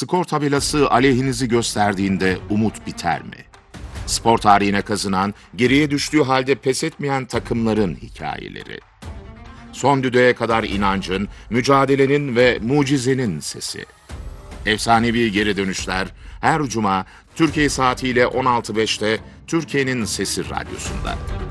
skor tabelası aleyhinizi gösterdiğinde umut biter mi? Spor tarihine kazınan, geriye düştüğü halde pes etmeyen takımların hikayeleri. Son düdüğe kadar inancın, mücadelenin ve mucizenin sesi. Efsanevi geri dönüşler her cuma Türkiye saatiyle 16.05'te Türkiye'nin Sesi Radyosu'nda.